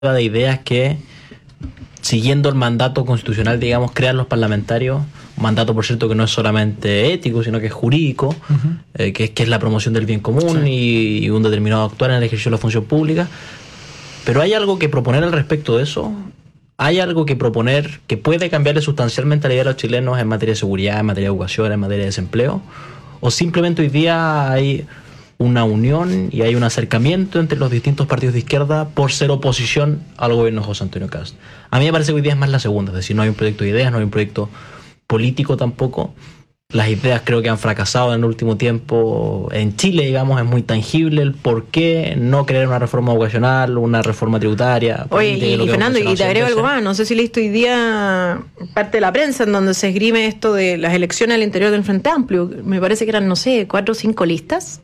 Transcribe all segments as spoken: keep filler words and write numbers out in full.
de ideas que, siguiendo el mandato constitucional, digamos, crean los parlamentarios, un mandato, por cierto, que no es solamente ético, sino que es jurídico, uh-huh. eh, que, es, que es la promoción del bien común, sí. y, y un determinado actuar en el ejercicio de la función pública. Pero hay algo que proponer al respecto de eso. Hay algo que proponer que puede cambiarle sustancialmente la idea de los chilenos en materia de seguridad, en materia de educación, en materia de desempleo. O simplemente hoy día hay una unión y hay un acercamiento entre los distintos partidos de izquierda por ser oposición al gobierno de José Antonio Kast. A mí me parece que hoy día es más la segunda, es decir, no hay un proyecto de ideas, no hay un proyecto político tampoco. Las ideas creo que han fracasado en el último tiempo. En Chile, digamos, es muy tangible el por qué no querer una reforma educacional, una reforma tributaria. Oye, y, y Fernando, y te agrego algo más. No sé si leíste hoy día parte de la prensa en donde se esgrime esto de las elecciones al interior del Frente Amplio. Me parece que eran, no sé, cuatro o cinco listas.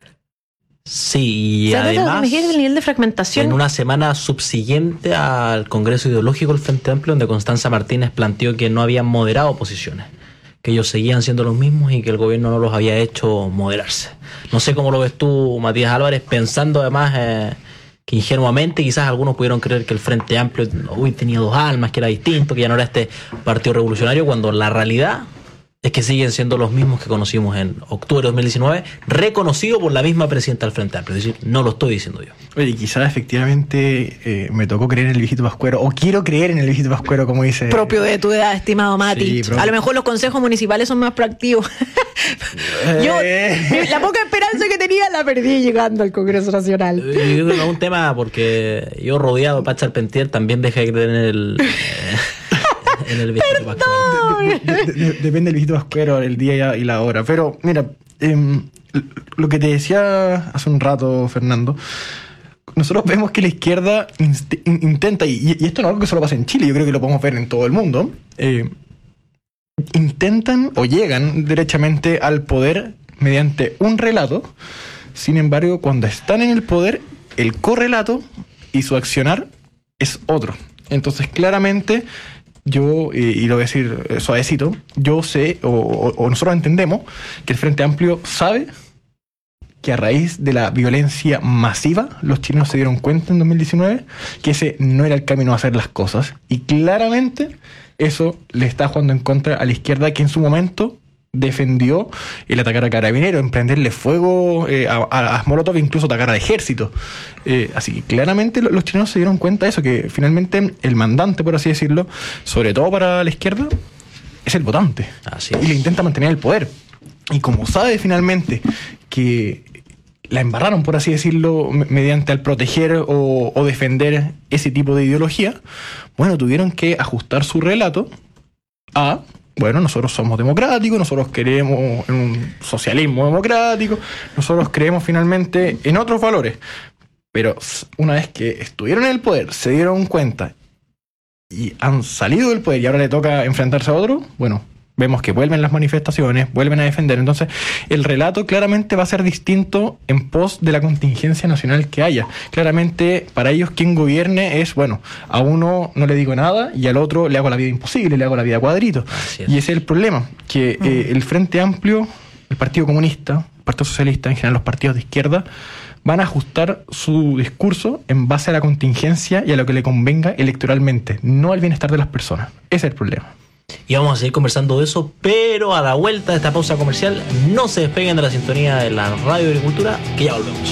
Sí, y además, el nivel de fragmentación. En una semana subsiguiente al Congreso Ideológico del Frente Amplio, donde Constanza Martínez planteó que no habían moderado posiciones, que ellos seguían siendo los mismos y que el gobierno no los había hecho moderarse. No sé cómo lo ves tú, Matías Álvarez, pensando además eh, que ingenuamente quizás algunos pudieron creer que el Frente Amplio uy, tenía dos almas, que era distinto, que ya no era este partido revolucionario, cuando la realidad es que siguen siendo los mismos que conocimos en octubre de dos mil diecinueve, reconocido por la misma presidenta del Frente Amplio. Es decir, no lo estoy diciendo yo. Oye, quizás efectivamente eh, me tocó creer en el viejito Pascuero, o quiero creer en el viejito Pascuero, como dice. Propio de tu edad, estimado Mati. Sí, a lo mejor los consejos municipales son más proactivos. Yo, eh. la poca esperanza que tenía la perdí llegando al Congreso Nacional. Yo creo que no es un tema, porque yo, rodeado de Pacha Arpentier, también dejé de creer en el... Eh, en el viejito Pascuero. De, de, de, depende del viejito Pascuero, el día y la hora. Pero, mira, eh, lo que te decía hace un rato, Fernando, nosotros vemos que la izquierda inst- intenta, y, y esto no es algo que solo pasa en Chile, yo creo que lo podemos ver en todo el mundo, eh, intentan o llegan derechamente al poder mediante un relato. Sin embargo, cuando están en el poder, el correlato y su accionar es otro. Entonces, claramente, yo, y, y lo voy a decir suavecito, yo sé, o, o, o nosotros entendemos, que el Frente Amplio sabe que a raíz de la violencia masiva, los chilenos se dieron cuenta en dos mil diecinueve que ese no era el camino a hacer las cosas. Y claramente eso le está jugando en contra a la izquierda, que en su momento defendió el atacar a Carabineros, emprenderle fuego eh, a, a, a Molotov, incluso atacar al ejército. Eh, así que claramente los chilenos se dieron cuenta de eso, que finalmente el mandante, por así decirlo, sobre todo para la izquierda, es el votante. Así es. Y le intenta mantener el poder. Y como sabe finalmente que la embarraron, por así decirlo, mediante al proteger o, o defender ese tipo de ideología, bueno, tuvieron que ajustar su relato a... Bueno, nosotros somos democráticos, nosotros creemos en un socialismo democrático, nosotros creemos finalmente en otros valores. Pero una vez que estuvieron en el poder, se dieron cuenta y han salido del poder y ahora le toca enfrentarse a otro, bueno, vemos que vuelven las manifestaciones, vuelven a defender. Entonces, el relato claramente va a ser distinto en pos de la contingencia nacional que haya. Claramente, para ellos, quien gobierne es, bueno, a uno no le digo nada y al otro le hago la vida imposible, le hago la vida cuadrito. Y ese es el problema, que eh, el Frente Amplio, el Partido Comunista, el Partido Socialista, en general los partidos de izquierda, van a ajustar su discurso en base a la contingencia y a lo que le convenga electoralmente, no al bienestar de las personas. Ese es el problema. Y vamos a seguir conversando de eso, pero a la vuelta de esta pausa comercial, no se despeguen de la sintonía de la Radio Agricultura, que ya volvemos.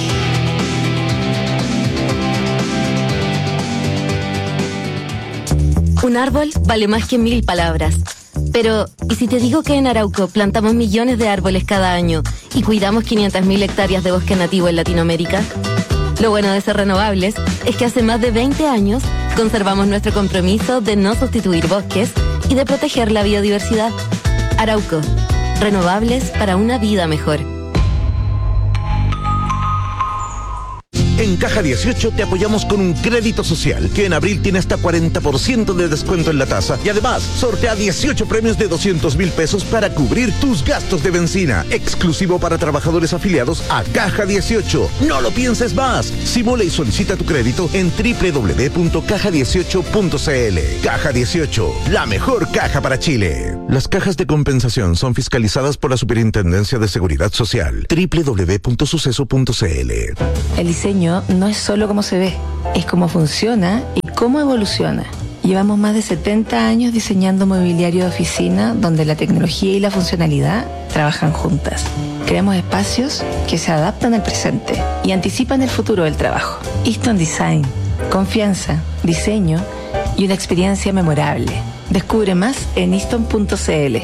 Un árbol vale más que mil palabras. Pero, ¿y si te digo que en Arauco plantamos millones de árboles cada año y cuidamos quinientas mil hectáreas de bosque nativo en Latinoamérica? Lo bueno de ser renovables es que hace más de veinte años conservamos nuestro compromiso de no sustituir bosques y de proteger la biodiversidad. Arauco, renovables para una vida mejor. En Caja dieciocho te apoyamos con un crédito social que en abril tiene hasta cuarenta por ciento de descuento en la tasa y además sortea dieciocho premios de doscientos mil pesos para cubrir tus gastos de benzina, exclusivo para trabajadores afiliados a Caja dieciocho. No lo pienses más. Simula y solicita tu crédito en doble u doble u doble u punto caja dieciocho punto c l. Caja dieciocho, la mejor caja para Chile. Las cajas de compensación son fiscalizadas por la Superintendencia de Seguridad Social. doble u doble u doble u punto suceso punto c l. El diseño diseño no es solo cómo se ve, es cómo funciona y cómo evoluciona. Llevamos más de setenta años diseñando mobiliario de oficina donde la tecnología y la funcionalidad trabajan juntas. Creamos espacios que se adaptan al presente y anticipan el futuro del trabajo. Easton Design, confianza, diseño y una experiencia memorable. Descubre más en easton punto c l.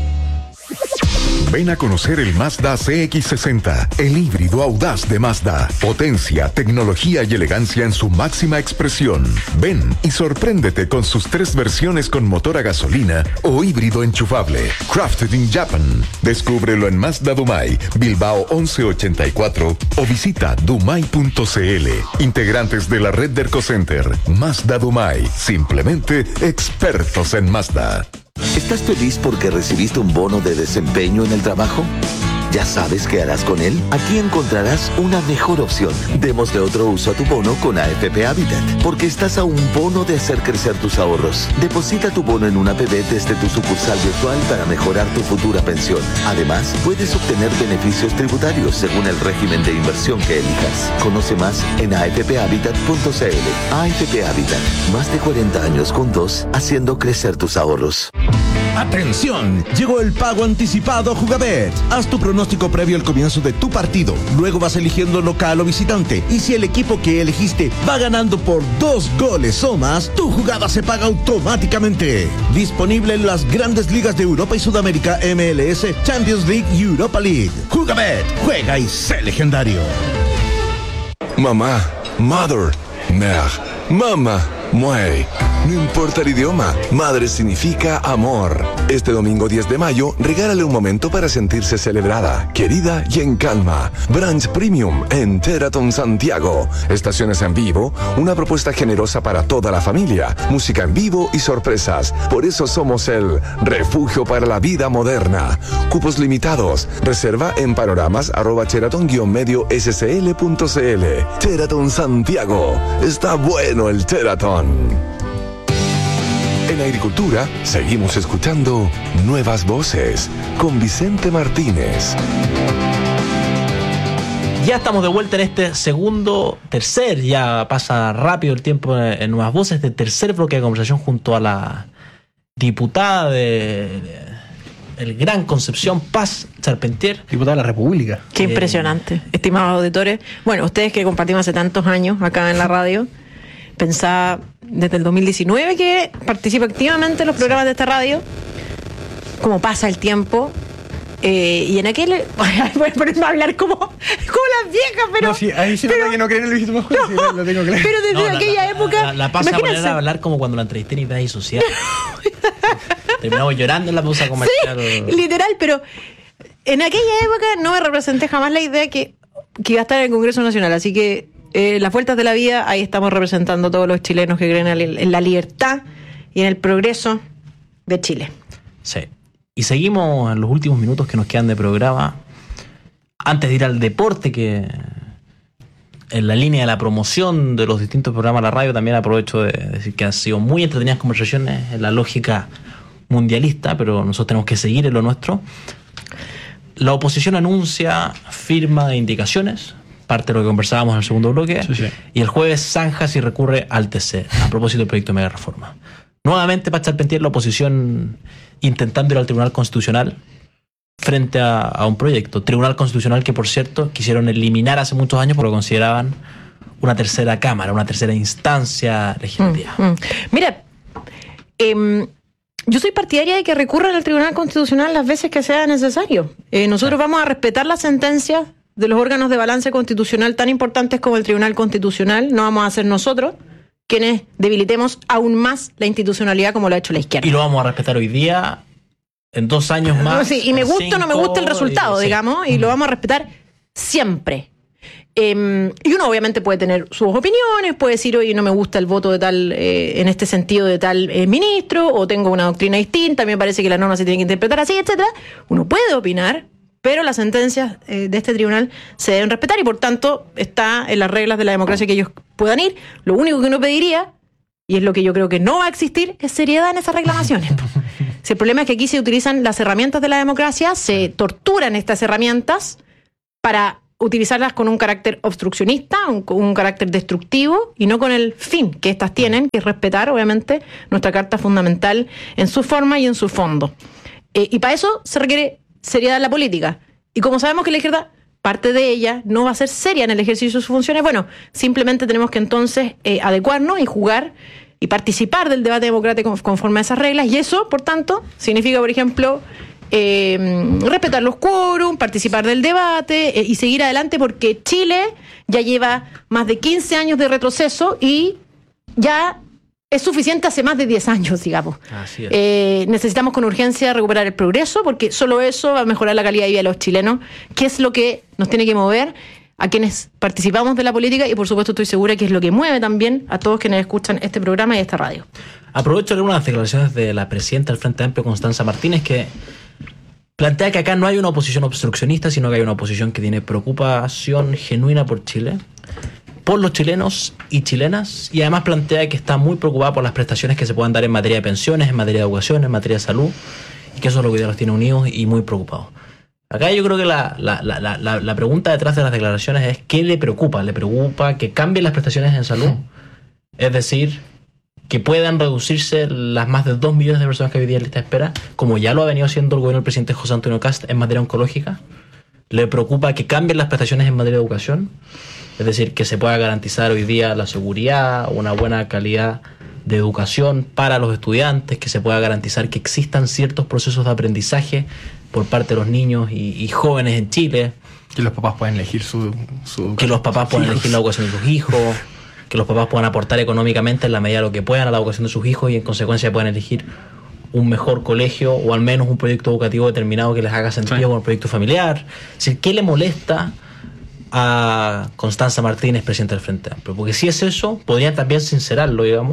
Ven a conocer el Mazda C X sesenta, el híbrido audaz de Mazda. Potencia, tecnología y elegancia en su máxima expresión. Ven y sorpréndete con sus tres versiones con motor a gasolina o híbrido enchufable. Crafted in Japan. Descúbrelo en Mazda Dumai, Bilbao once ochenta y cuatro o visita dumai punto c l. Integrantes de la red Derco Center. Mazda Dumai. Simplemente expertos en Mazda. ¿Estás feliz porque recibiste un bono de desempeño en el trabajo? ¿Ya sabes qué harás con él? Aquí encontrarás una mejor opción. Démosle otro uso a tu bono con A F P Habitat, porque estás a un bono de hacer crecer tus ahorros. Deposita tu bono en una P B desde tu sucursal virtual para mejorar tu futura pensión. Además, puedes obtener beneficios tributarios según el régimen de inversión que elijas. Conoce más en a f p habitat punto c l. A F P Habitat, más de cuarenta años juntos, haciendo crecer tus ahorros. ¡Atención! Llegó el pago anticipado Jugabet. Haz tu pronóstico previo al comienzo de tu partido. Luego vas eligiendo local o visitante. Y si el equipo que elegiste va ganando por dos goles o más, tu jugada se paga automáticamente. Disponible en las grandes ligas de Europa y Sudamérica, M L S, Champions League y Europa League. Jugabet. Juega y sé legendario. Mamá, mother, mère, mama, muey. No importa el idioma, madre significa amor. Este domingo diez de mayo, regálale un momento para sentirse celebrada, querida y en calma. Branch Premium en Teraton Santiago. Estaciones en vivo, una propuesta generosa para toda la familia, música en vivo y sorpresas. Por eso somos el refugio para la vida moderna. Cupos limitados. Reserva en panoramas arroba teraton guion medio s c l punto c l. Teraton Santiago. Está bueno el Teraton. En agricultura, seguimos escuchando Nuevas Voces con Vicente Martínez. Ya estamos de vuelta en este segundo, tercer, ya pasa rápido el tiempo en Nuevas Voces, de tercer bloque de conversación junto a la diputada de, de el Gran Concepción Paz Charpentier. Diputada de la República. Qué eh, impresionante, estimados auditores. Bueno, ustedes que compartimos hace tantos años acá en la radio, pensaba desde el dos mil diecinueve que participo activamente en los programas de esta radio, cómo pasa el tiempo, eh, y en aquel voy a ponerme a hablar como, como las viejas, pero no, sí, ahí se nota que no creen en el legítimo juez, no, sí, lo tengo claro. Pero desde no, aquella la, época la, la pasa a poner a hablar como cuando la entrevisté en Ideas y Social. Terminamos llorando en la pausa comercial. Sí, literal, pero en aquella época no me representé jamás la idea que, que iba a estar en el Congreso Nacional, así que Eh, las vueltas de la vida, ahí estamos representando a todos los chilenos que creen en la libertad y en el progreso de Chile. Sí. Y seguimos en los últimos minutos que nos quedan de programa. Antes de ir al deporte, que en la línea de la promoción de los distintos programas de la radio, también aprovecho de decir que han sido muy entretenidas conversaciones en la lógica mundialista, pero nosotros tenemos que seguir en lo nuestro. La oposición anuncia firma de indicaciones, parte de lo que conversábamos en el segundo bloque, sí, sí. Y el jueves zanja si recurre al T C a propósito del proyecto de mega reforma. Nuevamente, para Charpentier, la oposición intentando ir al Tribunal Constitucional frente a, a un proyecto. Tribunal Constitucional que, por cierto, quisieron eliminar hace muchos años porque lo consideraban una tercera cámara, una tercera instancia legislativa. Mm, mm. Mira, eh, yo soy partidaria de que recurran al Tribunal Constitucional las veces que sea necesario. Eh, nosotros sí. vamos a respetar las sentencias de los órganos de balance constitucional tan importantes como el Tribunal Constitucional. No vamos a ser nosotros quienes debilitemos aún más la institucionalidad como lo ha hecho la izquierda. Y lo vamos a respetar hoy día, en dos años más. No, sí, y me gusta o no me gusta el resultado, y, digamos, sí. y lo vamos a respetar siempre. Eh, y uno obviamente puede tener sus opiniones, puede decir, oye, no me gusta el voto de tal, eh, en este sentido de tal eh, ministro, o tengo una doctrina distinta, a mí me parece que la norma se tiene que interpretar así, etcétera. Uno puede opinar, pero las sentencias eh, de este tribunal se deben respetar y por tanto está en las reglas de la democracia que ellos puedan ir. Lo único que uno pediría, y es lo que yo creo que no va a existir, es seriedad en esas reclamaciones. Si el problema es que aquí se utilizan las herramientas de la democracia, se torturan estas herramientas para utilizarlas con un carácter obstruccionista, un, un carácter destructivo y no con el fin que estas tienen, que es respetar, obviamente, nuestra Carta Fundamental en su forma y en su fondo. Eh, y para eso se requiere seriedad en la política. Y como sabemos que la izquierda, parte de ella, no va a ser seria en el ejercicio de sus funciones, bueno, simplemente tenemos que entonces eh, adecuarnos y jugar y participar del debate democrático conforme a esas reglas. Y eso, por tanto, significa, por ejemplo, Eh, respetar los quórum, participar del debate eh, y seguir adelante, porque Chile ya lleva más de quince años de retroceso y ya es suficiente hace más de diez años, digamos. Así es. Eh, necesitamos con urgencia recuperar el progreso, porque solo eso va a mejorar la calidad de vida de los chilenos, que es lo que nos tiene que mover a quienes participamos de la política, y por supuesto estoy segura que es lo que mueve también a todos quienes escuchan este programa y esta radio. Aprovecho algunas declaraciones de la presidenta del Frente Amplio, Constanza Martínez, que plantea que acá no hay una oposición obstruccionista, sino que hay una oposición que tiene preocupación genuina por Chile, por los chilenos y chilenas, y además plantea que está muy preocupada por las prestaciones que se puedan dar en materia de pensiones, en materia de educación, en materia de salud, y que eso es lo que los tiene unidos y muy preocupados. Acá yo creo que la, la, la, la, la pregunta detrás de las declaraciones es ¿qué le preocupa? ¿Le preocupa que cambien las prestaciones en salud? Es decir, que puedan reducirse las más de dos millones de personas que hoy día en lista de espera, como ya lo ha venido haciendo el gobierno del presidente José Antonio Kast en materia oncológica. ¿Le preocupa que cambien las prestaciones en materia de educación? Es decir, que se pueda garantizar hoy día la seguridad, una buena calidad de educación para los estudiantes, que se pueda garantizar que existan ciertos procesos de aprendizaje por parte de los niños y, y jóvenes en Chile. Que los papás puedan elegir su... su que los papás puedan hijos. elegir la educación de sus hijos, que los papás puedan aportar económicamente en la medida de lo que puedan a la educación de sus hijos y en consecuencia puedan elegir un mejor colegio o al menos un proyecto educativo determinado que les haga sentido, sí, con el proyecto familiar. Es decir, ¿qué le molesta a Constanza Martínez, presidenta del Frente Amplio? Porque si es eso, podrían también sincerarlo, digamos,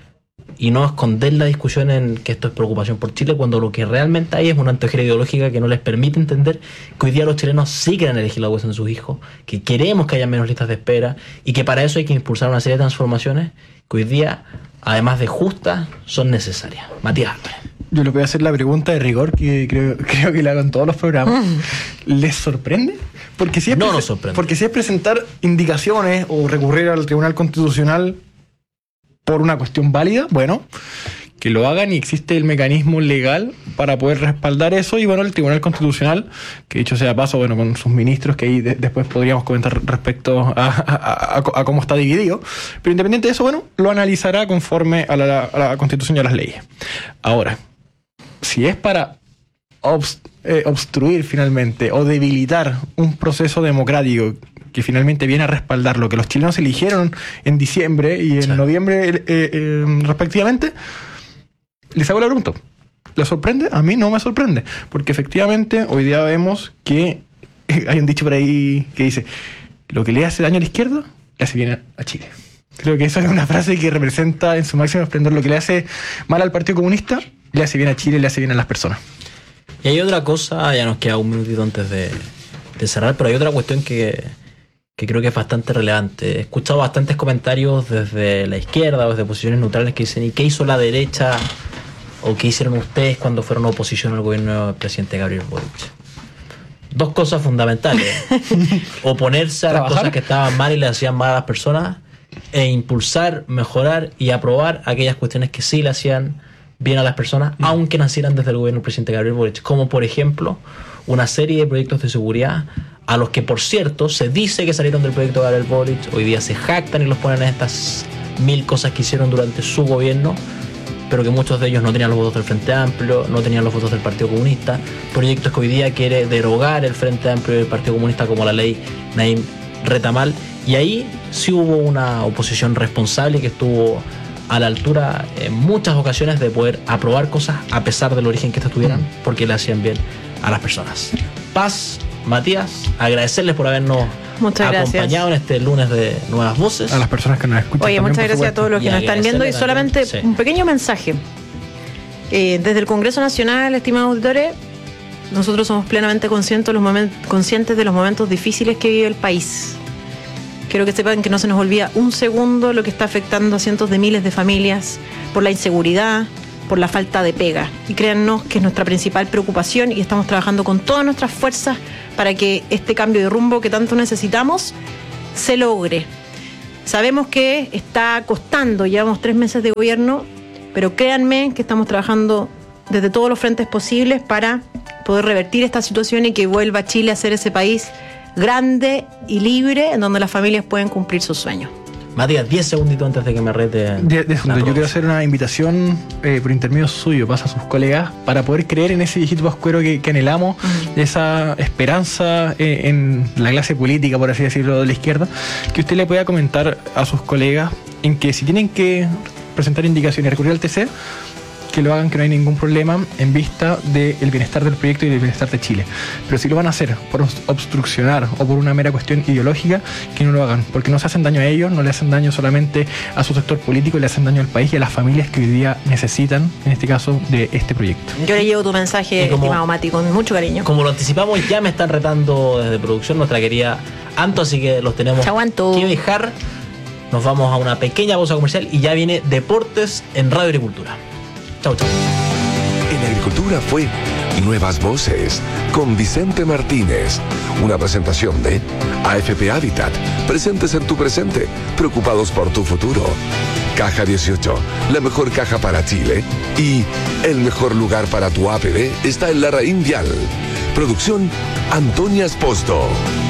y no esconder la discusión en que esto es preocupación por Chile, cuando lo que realmente hay es una antojera ideológica que no les permite entender que hoy día los chilenos sí quieren elegir la educación de sus hijos, que queremos que haya menos listas de espera y que para eso hay que impulsar una serie de transformaciones que hoy día, además de justas, son necesarias. Matías Álvarez. Yo le voy a hacer la pregunta de rigor que creo, creo que le hago en todos los programas. ¿Les sorprende? Porque si es no prese- nos sorprende. Porque si es presentar indicaciones o recurrir al Tribunal Constitucional por una cuestión válida, bueno, que lo hagan y existe el mecanismo legal para poder respaldar eso. Y bueno, el Tribunal Constitucional, que dicho sea paso, bueno, con sus ministros, que ahí de- después podríamos comentar respecto a, a, a, a cómo está dividido, pero independiente de eso, bueno, lo analizará conforme a la, a la Constitución y a las leyes. Ahora, si es para obst- eh, obstruir finalmente o debilitar un proceso democrático que finalmente viene a respaldar lo que los chilenos eligieron en diciembre y en sí. noviembre eh, eh, respectivamente, les hago la pregunta. ¿Les sorprende? A mí no me sorprende, porque efectivamente hoy día vemos que hay un dicho por ahí que dice: lo que le hace daño a la izquierda, le hace bien a Chile. Creo que esa es una frase que representa en su máximo esplendor lo que le hace mal al Partido Comunista, le hace bien a Chile, le hace bien a las personas. Y hay otra cosa, ya nos queda un minutito antes de, de cerrar, pero hay otra cuestión que, que creo que es bastante relevante. He escuchado bastantes comentarios desde la izquierda o desde posiciones neutrales que dicen: ¿y qué hizo la derecha o qué hicieron ustedes cuando fueron oposición al gobierno del presidente Gabriel Boric? Dos cosas fundamentales: oponerse a las cosas que estaban mal y le hacían mal a las personas, e impulsar, mejorar y aprobar aquellas cuestiones que sí le hacían bien a las personas, mm. aunque nacieran desde el gobierno del presidente Gabriel Boric, como por ejemplo una serie de proyectos de seguridad a los que, por cierto, se dice que salieron del proyecto de Gabriel Boric, hoy día se jactan y los ponen en estas mil cosas que hicieron durante su gobierno, pero que muchos de ellos no tenían los votos del Frente Amplio, no tenían los votos del Partido Comunista, proyectos que hoy día quiere derogar el Frente Amplio y el Partido Comunista, como la ley Naim Retamal, y ahí sí hubo una oposición responsable que estuvo a la altura en muchas ocasiones de poder aprobar cosas a pesar del origen que estas tuvieran, porque le hacían bien a las personas. Paz, Matías, agradecerles por habernos muchas acompañado gracias. en este lunes de Nuevas Voces. A las personas que nos escuchan. Oye, muchas gracias a todos los que y nos están viendo, y solamente sí. un pequeño mensaje. Eh, desde el Congreso Nacional, estimados auditores, nosotros somos plenamente conscientes de los momentos, conscientes de los momentos difíciles que vive el país. Quiero que sepan que no se nos olvida un segundo lo que está afectando a cientos de miles de familias por la inseguridad, por la falta de pega. Y créannos que es nuestra principal preocupación y estamos trabajando con todas nuestras fuerzas para que este cambio de rumbo que tanto necesitamos se logre. Sabemos que está costando, llevamos tres meses de gobierno, pero créanme que estamos trabajando desde todos los frentes posibles para poder revertir esta situación y que vuelva Chile a ser ese país grande y libre en donde las familias pueden cumplir sus sueños. Matías, diez segunditos antes de que me rete. De, de yo quiero hacer una invitación eh, por intermedio suyo, pasa a sus colegas, para poder creer en ese viejito pascuero que, que anhelamos, uh-huh. esa esperanza eh, en la clase política, por así decirlo, de la izquierda, que usted le pueda comentar a sus colegas en que si tienen que presentar indicaciones y recurrir al T C, que lo hagan, que no hay ningún problema en vista del bienestar del proyecto y del bienestar de Chile. Pero si lo van a hacer por obstruccionar o por una mera cuestión ideológica, que no lo hagan, porque no se hacen daño a ellos, no le hacen daño solamente a su sector político, le hacen daño al país y a las familias que hoy día necesitan, en este caso, de este proyecto. Yo le llevo tu mensaje, como, estimado Mati, con mucho cariño. Como lo anticipamos, ya me están retando desde producción nuestra querida Anto, así que los tenemos que dejar. Nos vamos a una pequeña pausa comercial y ya viene Deportes en Radio Agricultura. Chau, chau. En Agricultura fue Nuevas Voces con Vicente Martínez. Una presentación de A F P Habitat. Presentes en tu presente, preocupados por tu futuro. Caja dieciocho, la mejor caja para Chile. Y el mejor lugar para tu A P B está en la Raín Vial. Producción Antonia Esposto.